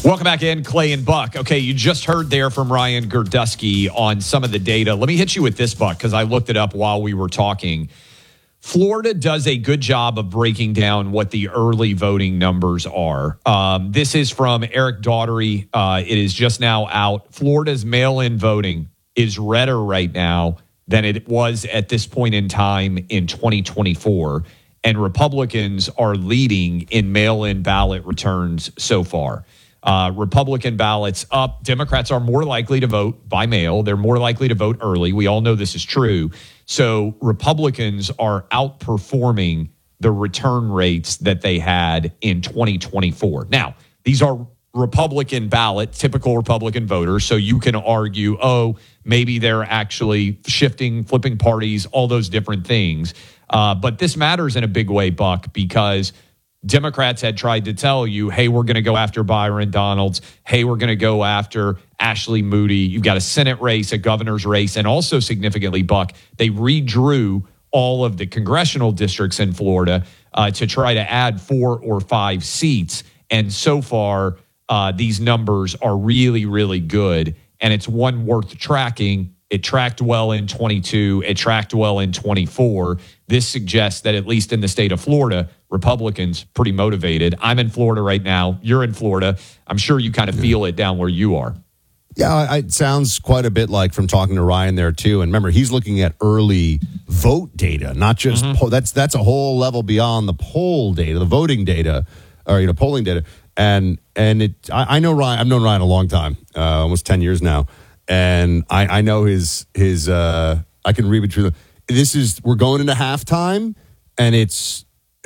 Welcome back in, Clay and Buck. Okay, you just heard there from Ryan Girdusky on some of the data. Let me hit you with this, Buck, because I looked it up while we were talking. Florida does a good job of breaking down what the early voting numbers are. This is from Eric Daugherty. It is just now out. Florida's mail-in voting is redder right now than it was at this point in time in 2024. And Republicans are leading in mail-in ballot returns so far. Republican ballots up. Democrats are more likely to vote by mail. They're more likely to vote early. We all know this is true. So Republicans are outperforming the return rates that they had in 2024. Now, these are Republican ballot, typical Republican voters. So you can argue, maybe they're actually shifting, flipping parties, all those different things. But this matters in a big way, Buck, because Democrats had tried to tell you, hey, we're going to go after Byron Donalds. Hey, we're going to go after Ashley Moody. You've got a Senate race, a governor's race, and also significantly, Buck, they redrew all of the congressional districts in Florida to try to add 4 or 5 seats. And so far, these numbers are really, really good. And it's one worth tracking. It tracked well in 22. It tracked well in 24. This suggests that at least in the state of Florida, Republicans pretty motivated. I'm in Florida right now. You're in Florida. I'm sure you kind of feel it down where you are. Yeah, it sounds quite a bit like from talking to Ryan there too. And remember, he's looking at early vote data, not just that's a whole level beyond the poll data, the voting data, or polling data. And I know Ryan. I've known Ryan a long time, almost 10 years now, and I know his. I can read between them. We're going into halftime, and it's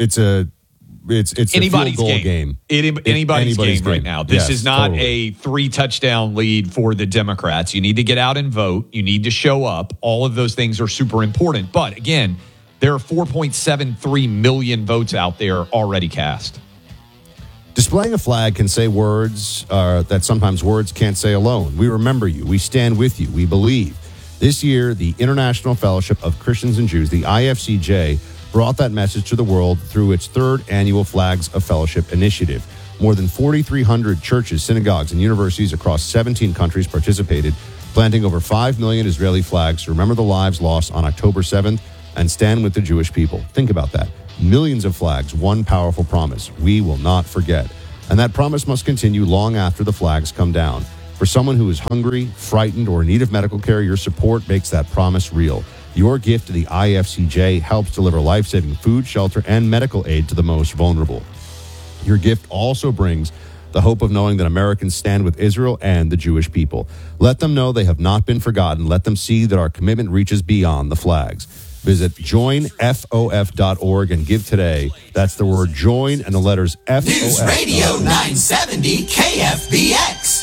anybody's a field goal game. Anybody's game right now. This is not a 3-touchdown lead for the Democrats. You need to get out and vote. You need to show up. All of those things are super important. But again, there are 4.73 million votes out there already cast. Displaying a flag can say words that sometimes words can't say alone. We remember you. We stand with you. We believe. This year, the International Fellowship of Christians and Jews, the IFCJ, brought that message to the world through its 3rd annual Flags of Fellowship initiative. More than 4,300 churches, synagogues, and universities across 17 countries participated, planting over 5 million Israeli flags to remember the lives lost on October 7th and stand with the Jewish people. Think about that. Millions of flags, one powerful promise. We will not forget. And that promise must continue long after the flags come down. For someone who is hungry, frightened, or in need of medical care, your support makes that promise real. Your gift to the IFCJ helps deliver life-saving food, shelter, and medical aid to the most vulnerable. Your gift also brings the hope of knowing that Americans stand with Israel and the Jewish people. Let them know they have not been forgotten. Let them see that our commitment reaches beyond the flags. Visit joinfof.org and give today. That's the word join and the letters FOF. News Radio 970 KFBX.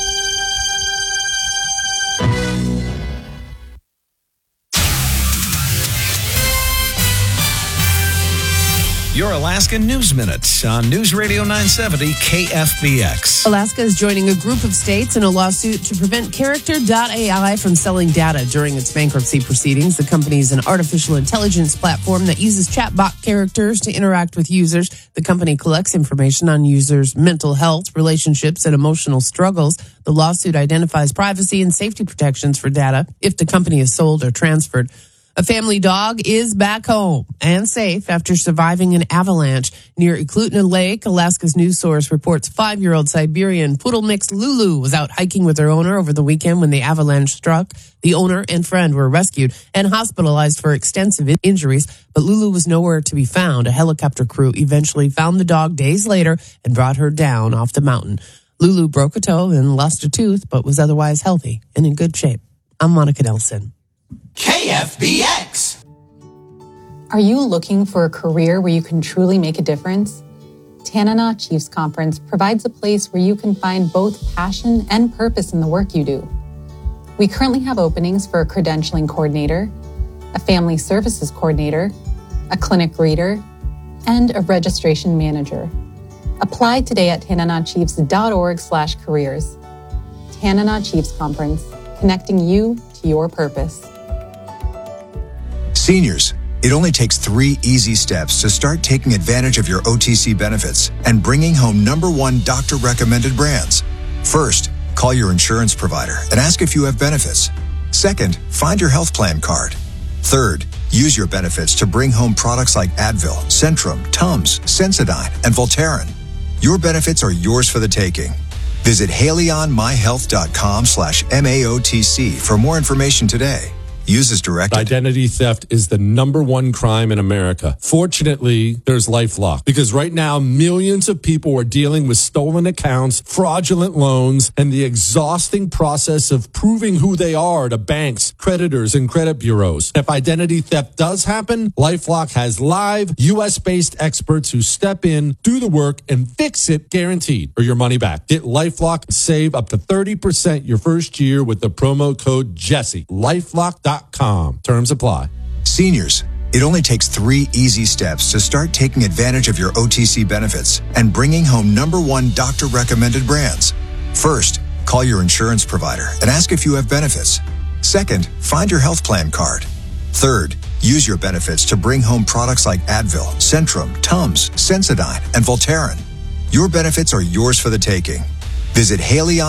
Your Alaska News Minute on News Radio 970 KFBX. Alaska is joining a group of states in a lawsuit to prevent Character.ai from selling data during its bankruptcy proceedings. The company is an artificial intelligence platform that uses chatbot characters to interact with users. The company collects information on users' mental health, relationships, and emotional struggles. The lawsuit identifies privacy and safety protections for data if the company is sold or transferred. A family dog is back home and safe after surviving an avalanche near Eklutna Lake. Alaska's news source reports 5-year-old Siberian poodle mix Lulu was out hiking with her owner over the weekend when the avalanche struck. The owner and friend were rescued and hospitalized for extensive injuries, but Lulu was nowhere to be found. A helicopter crew eventually found the dog days later and brought her down off the mountain. Lulu broke a toe and lost a tooth, but was otherwise healthy and in good shape. I'm Monica Nelson. KFBX. Are you looking for a career where you can truly make a difference? Tanana Chiefs Conference provides a place where you can find both passion and purpose in the work you do. We currently have openings for a credentialing coordinator, a family services coordinator, a clinic greeter, and a registration manager. Apply today at tananachiefs.org/careers. Tanana Chiefs Conference, connecting you to your purpose. Seniors, it only takes 3 easy steps to start taking advantage of your OTC benefits and bringing home #1 doctor-recommended brands. First, call your insurance provider and ask if you have benefits. Second, find your health plan card. Third, use your benefits to bring home products like Advil, Centrum, Tums, Sensodyne, and Voltaren. Your benefits are yours for the taking. Visit HaleyOnMyHealth.com/MAOTC for more information today. Use as directed. Identity theft is the #1 crime in America. Fortunately, there's LifeLock, because right now millions of people are dealing with stolen accounts, fraudulent loans, and the exhausting process of proving who they are to banks, creditors, and credit bureaus. If identity theft does happen, LifeLock has live US-based experts who step in, do the work, and fix it guaranteed, or your money back. Get LifeLock and save up to 30% your first year with the promo code Jesse. LifeLock.com. Terms apply. Seniors, it only takes 3 easy steps to start taking advantage of your OTC benefits and bringing home #1 doctor-recommended brands. First, call your insurance provider and ask if you have benefits. Second, find your health plan card. Third, use your benefits to bring home products like Advil, Centrum, Tums, Sensodyne, and Voltaren. Your benefits are yours for the taking. Visit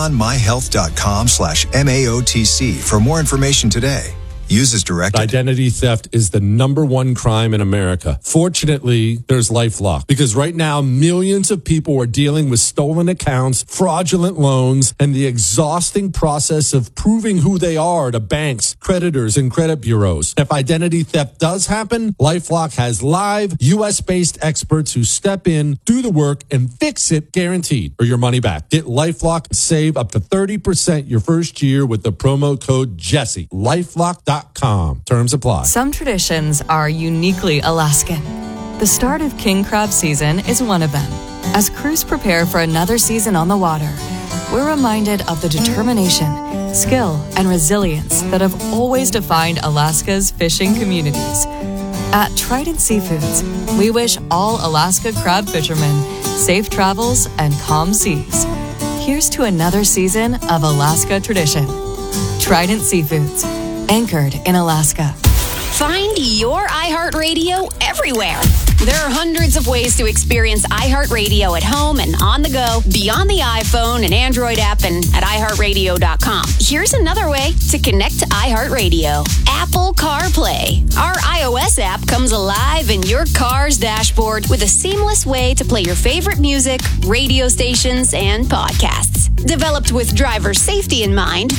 HaleyOnMyHealth.com/MAOTC for more information today. Use as directed. Identity theft is the #1 crime in America. Fortunately, there's LifeLock, because right now millions of people are dealing with stolen accounts, fraudulent loans, and the exhausting process of proving who they are to banks, creditors, and credit bureaus. If identity theft does happen, LifeLock has live US-based experts who step in, do the work, and fix it guaranteed, or your money back. Get LifeLock and save up to 30% your first year with the promo code Jesse. LifeLock.com. Terms apply. Some traditions are uniquely Alaskan. The start of king crab season is one of them. As crews prepare for another season on the water, we're reminded of the determination, skill, and resilience that have always defined Alaska's fishing communities. At Trident Seafoods, we wish all Alaska crab fishermen safe travels and calm seas. Here's to another season of Alaska tradition. Trident Seafoods, anchored in Alaska. Find your iHeartRadio everywhere. There are hundreds of ways to experience iHeartRadio at home and on the go, beyond the iPhone and Android app and at iHeartRadio.com. Here's another way to connect to iHeartRadio. Apple CarPlay. Our iOS app comes alive in your car's dashboard with a seamless way to play your favorite music, radio stations, and podcasts. Developed with driver safety in mind,